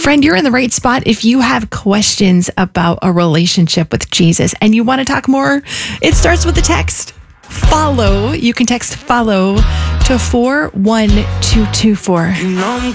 Friend, you're in the right spot if you have questions about a relationship with Jesus and you want to talk more. It starts with the text follow. You can text follow to 41224.